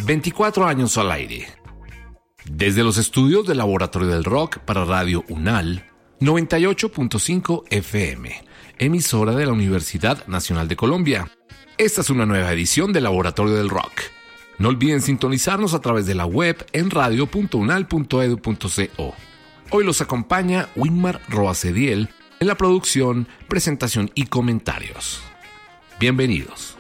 24 años al aire. Desde los estudios del Laboratorio del Rock para Radio UNAL, 98.5 FM, emisora de la Universidad Nacional de Colombia. Esta es una nueva edición del Laboratorio del Rock. No olviden sintonizarnos a través de la web en radio.unal.edu.co. Hoy los acompaña Winmar Roacediel en la producción, presentación y comentarios. Bienvenidos.